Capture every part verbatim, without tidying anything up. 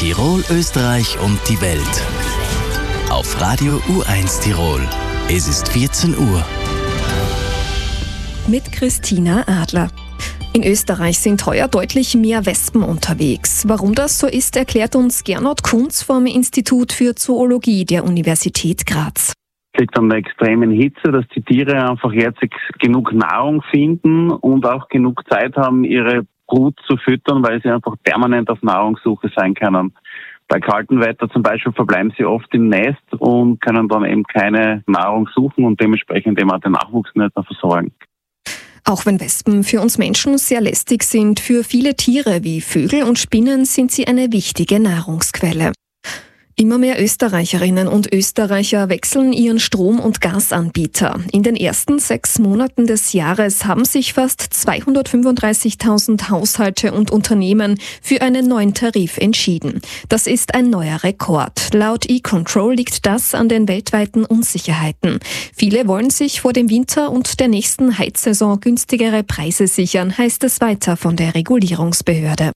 Tirol, Österreich und die Welt. Auf Radio U eins Tirol. Es ist vierzehn Uhr. Mit Christina Adler. In Österreich sind heuer deutlich mehr Wespen unterwegs. Warum das so ist, erklärt uns Gernot Kunz vom Institut für Zoologie der Universität Graz. Es liegt an der extremen Hitze, dass die Tiere einfach jetzt genug Nahrung finden und auch genug Zeit haben, ihre Brut zu füttern, weil sie einfach permanent auf Nahrungssuche sein können. Bei kaltem Wetter zum Beispiel verbleiben sie oft im Nest und können dann eben keine Nahrung suchen und dementsprechend eben auch den Nachwuchs nicht mehr versorgen. Auch wenn Wespen für uns Menschen sehr lästig sind, für viele Tiere wie Vögel und Spinnen sind sie eine wichtige Nahrungsquelle. Immer mehr Österreicherinnen und Österreicher wechseln ihren Strom- und Gasanbieter. In den ersten sechs Monaten des Jahres haben sich fast zweihundertfünfunddreißigtausend Haushalte und Unternehmen für einen neuen Tarif entschieden. Das ist ein neuer Rekord. Laut E-Control liegt das an den weltweiten Unsicherheiten. Viele wollen sich vor dem Winter und der nächsten Heizsaison günstigere Preise sichern, heißt es weiter von der Regulierungsbehörde.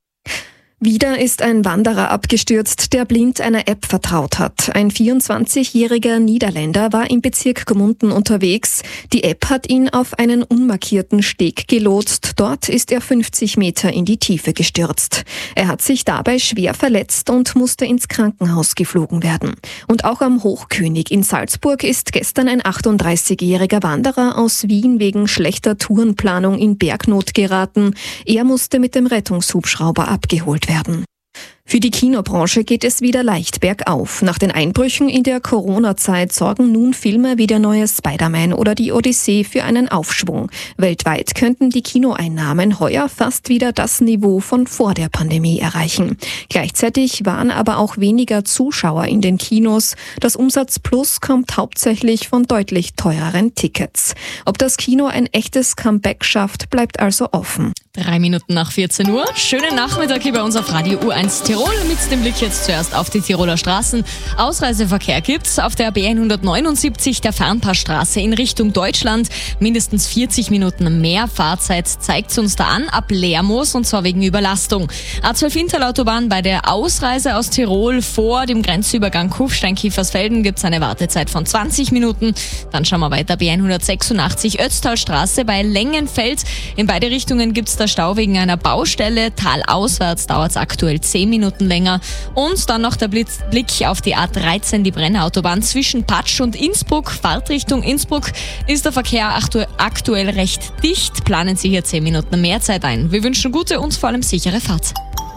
Wieder ist ein Wanderer abgestürzt, der blind einer App vertraut hat. Ein vierundzwanzigjähriger Niederländer war im Bezirk Gmunden unterwegs. Die App hat ihn auf einen unmarkierten Steg gelotst. Dort ist er fünfzig Meter in die Tiefe gestürzt. Er hat sich dabei schwer verletzt und musste ins Krankenhaus geflogen werden. Und auch am Hochkönig in Salzburg ist gestern ein achtunddreißigjähriger Wanderer aus Wien wegen schlechter Tourenplanung in Bergnot geraten. Er musste mit dem Rettungshubschrauber abgeholt werden. Für die Kinobranche geht es wieder leicht bergauf. Nach den Einbrüchen in der Corona-Zeit sorgen nun Filme wie der neue Spider-Man oder die Odyssee für einen Aufschwung. Weltweit könnten die Kinoeinnahmen heuer fast wieder das Niveau von vor der Pandemie erreichen. Gleichzeitig waren aber auch weniger Zuschauer in den Kinos. Das Umsatzplus kommt hauptsächlich von deutlich teureren Tickets. Ob das Kino ein echtes Comeback schafft, bleibt also offen. Drei Minuten nach vierzehn Uhr. Schönen Nachmittag hier bei uns auf Radio U eins Tirol. Mit dem Blick jetzt zuerst auf die Tiroler Straßen. Ausreiseverkehr gibt's auf der B hundertneunundsiebzig, der Fernpassstraße in Richtung Deutschland. Mindestens vierzig Minuten mehr Fahrzeit zeigt uns da an, ab Lermoos, und zwar wegen Überlastung. A zwölf Intalautobahn bei der Ausreise aus Tirol vor dem Grenzübergang Kufstein-Kiefersfelden gibt's eine Wartezeit von zwanzig Minuten. Dann schauen wir weiter, B hundertsechsundachtzig Ötztalstraße bei Lengenfeld. In beide Richtungen gibt's da Stau wegen einer Baustelle. Talauswärts dauert es aktuell zehn Minuten länger. Und dann noch der Blitz, Blick auf die A dreizehn, die Brennautobahn zwischen Patsch und Innsbruck. Fahrtrichtung Innsbruck ist der Verkehr aktu- aktuell recht dicht. Planen Sie hier zehn Minuten mehr Zeit ein. Wir wünschen gute und vor allem sichere Fahrt.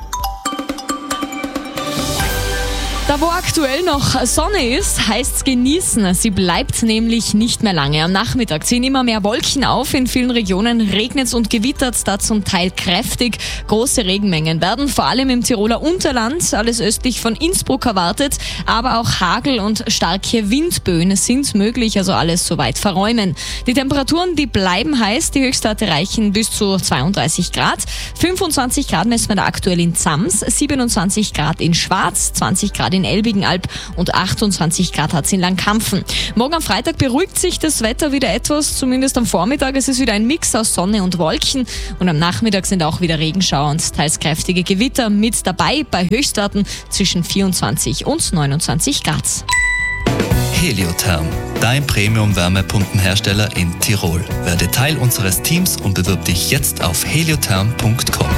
Da wo aktuell noch Sonne ist, heißt's genießen. Sie bleibt nämlich nicht mehr lange. Am Nachmittag ziehen immer mehr Wolken auf. In vielen Regionen regnet's und gewittert's, da zum Teil kräftig. Große Regenmengen werden vor allem im Tiroler Unterland, alles östlich von Innsbruck, erwartet. Aber auch Hagel und starke Windböen sind möglich, also alles soweit verräumen. Die Temperaturen, die bleiben heiß. Die Höchstwerte reichen bis zu zweiunddreißig Grad. fünfundzwanzig Grad messen wir da aktuell in Zams, siebenundzwanzig Grad in Schwarz, zwanzig Grad in Elbigenalb und achtundzwanzig Grad hat es in Langkampfen. Morgen am Freitag beruhigt sich das Wetter wieder etwas, zumindest am Vormittag. Es ist wieder ein Mix aus Sonne und Wolken und am Nachmittag sind auch wieder Regenschauer und teils kräftige Gewitter mit dabei bei Höchstwerten zwischen vierundzwanzig und neunundzwanzig Grad. Heliotherm, dein Premium-Wärmepumpenhersteller in Tirol. Werde Teil unseres Teams und bewirb dich jetzt auf heliotherm punkt com.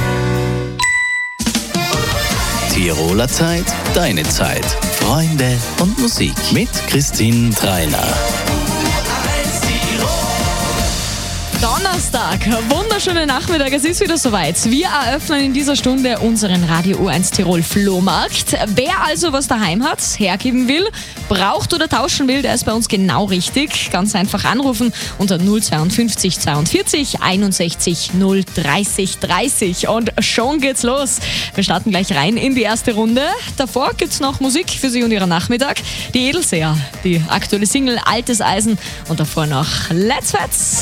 Tiroler Zeit, deine Zeit. Freunde und Musik mit Christine Treiner. Donnerstag, wunderschönen Nachmittag, es ist wieder soweit. Wir eröffnen in dieser Stunde unseren Radio U eins Tirol Flohmarkt. Wer also was daheim hat, hergeben will, braucht oder tauschen will, der ist bei uns genau richtig. Ganz einfach anrufen unter null zweiundfünfzig zweiundvierzig einundsechzig null dreißig dreißig und schon geht's los. Wir starten gleich rein in die erste Runde. Davor gibt's noch Musik für Sie und Ihren Nachmittag. Die Edelseher, die aktuelle Single Altes Eisen und davor noch Let's Fets.